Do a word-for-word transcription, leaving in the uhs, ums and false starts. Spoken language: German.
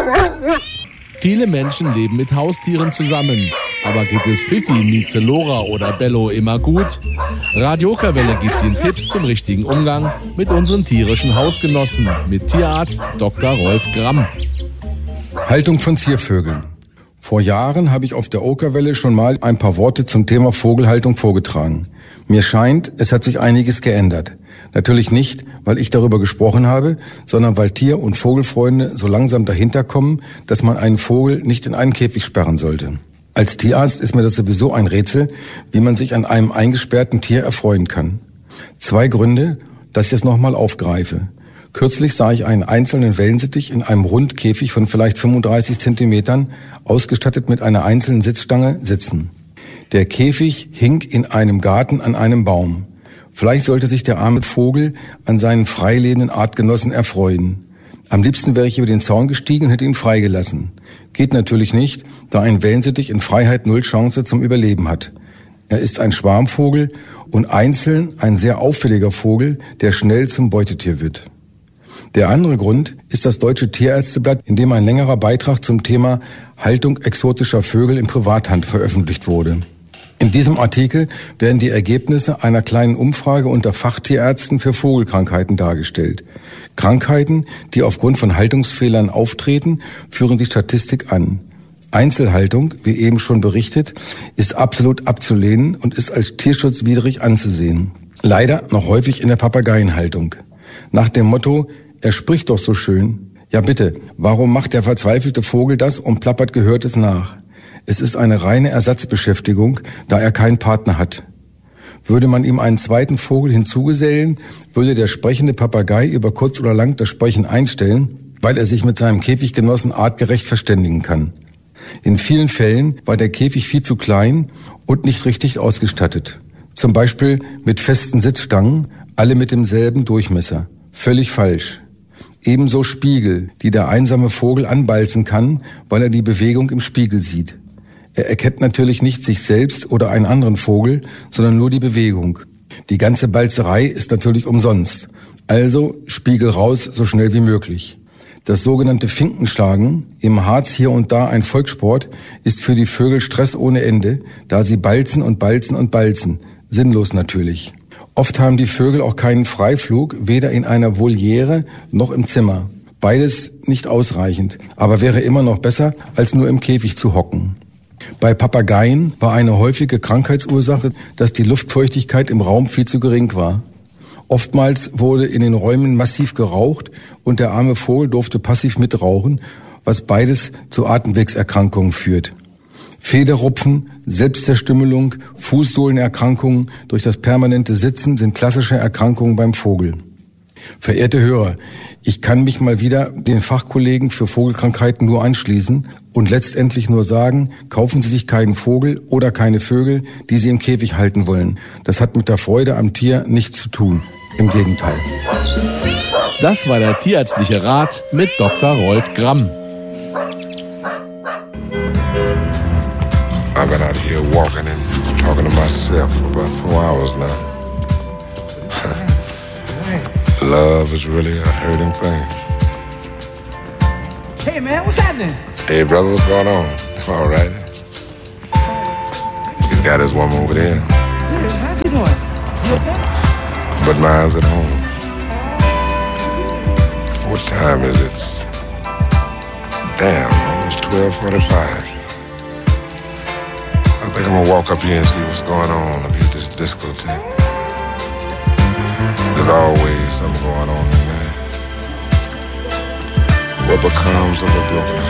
Viele Menschen leben mit Haustieren zusammen. Aber geht es Fifi, Mieze, Lora oder Bello immer gut? Radio Okerwelle gibt Ihnen Tipps zum richtigen Umgang mit unseren tierischen Hausgenossen mit Tierarzt Doktor Rolf Gramm. Haltung von Ziervögeln. Vor Jahren habe ich auf der Okerwelle schon mal ein paar Worte zum Thema Vogelhaltung vorgetragen. Mir scheint, es hat sich einiges geändert. Natürlich nicht, weil ich darüber gesprochen habe, sondern weil Tier- und Vogelfreunde so langsam dahinter kommen, dass man einen Vogel nicht in einen Käfig sperren sollte. Als Tierarzt ist mir das sowieso ein Rätsel, wie man sich an einem eingesperrten Tier erfreuen kann. Zwei Gründe, dass ich es nochmal aufgreife. Kürzlich sah ich einen einzelnen Wellensittich in einem Rundkäfig von vielleicht fünfunddreißig Zentimetern, ausgestattet mit einer einzelnen Sitzstange, sitzen. Der Käfig hing in einem Garten an einem Baum. Vielleicht sollte sich der arme Vogel an seinen freilebenden Artgenossen erfreuen. Am liebsten wäre ich über den Zaun gestiegen und hätte ihn freigelassen. Geht natürlich nicht, da ein Wellensittich in Freiheit null Chance zum Überleben hat. Er ist ein Schwarmvogel und einzeln ein sehr auffälliger Vogel, der schnell zum Beutetier wird. Der andere Grund ist das Deutsche Tierärzteblatt, in dem ein längerer Beitrag zum Thema Haltung exotischer Vögel in Privathand veröffentlicht wurde. In diesem Artikel werden die Ergebnisse einer kleinen Umfrage unter Fachtierärzten für Vogelkrankheiten dargestellt. Krankheiten, die aufgrund von Haltungsfehlern auftreten, führen die Statistik an. Einzelhaltung, wie eben schon berichtet, ist absolut abzulehnen und ist als tierschutzwidrig anzusehen. Leider noch häufig in der Papageienhaltung. Nach dem Motto, er spricht doch so schön. Ja bitte, warum macht der verzweifelte Vogel das und plappert Gehörtes nach? Es ist eine reine Ersatzbeschäftigung, da er keinen Partner hat. Würde man ihm einen zweiten Vogel hinzugesellen, würde der sprechende Papagei über kurz oder lang das Sprechen einstellen, weil er sich mit seinem Käfiggenossen artgerecht verständigen kann. In vielen Fällen war der Käfig viel zu klein und nicht richtig ausgestattet. Zum Beispiel mit festen Sitzstangen, alle mit demselben Durchmesser. Völlig falsch. Ebenso Spiegel, die der einsame Vogel anbalzen kann, weil er die Bewegung im Spiegel sieht. Er erkennt natürlich nicht sich selbst oder einen anderen Vogel, sondern nur die Bewegung. Die ganze Balzerei ist natürlich umsonst. Also Spiegel raus, so schnell wie möglich. Das sogenannte Finkenschlagen, im Harz hier und da ein Volkssport, ist für die Vögel Stress ohne Ende, da sie balzen und balzen und balzen. Sinnlos natürlich. Oft haben die Vögel auch keinen Freiflug, weder in einer Voliere noch im Zimmer. Beides nicht ausreichend, aber wäre immer noch besser, als nur im Käfig zu hocken. Bei Papageien war eine häufige Krankheitsursache, dass die Luftfeuchtigkeit im Raum viel zu gering war. Oftmals wurde in den Räumen massiv geraucht und der arme Vogel durfte passiv mitrauchen, was beides zu Atemwegserkrankungen führt. Federrupfen, Selbstzerstümmelung, Fußsohlenerkrankungen durch das permanente Sitzen sind klassische Erkrankungen beim Vogel. Verehrte Hörer, ich kann mich mal wieder den Fachkollegen für Vogelkrankheiten nur anschließen und letztendlich nur sagen, kaufen Sie sich keinen Vogel oder keine Vögel, die Sie im Käfig halten wollen. Das hat mit der Freude am Tier nichts zu tun. Im Gegenteil. Das war der tierärztliche Rat mit Doktor Rolf Gramm. I've been out here walking and talking to myself for about four hours now. Love is really a hurting thing. Hey man, what's happening? Hey brother, what's going on? All right. He's got his woman over there. Yeah, how's he doing? You okay? But mine's at home. What time is it? Damn, man, it's twelve forty-five. I think I'm gonna walk up here and see what's going on up here at this discotheque. There's always something going on in there. What becomes of a broken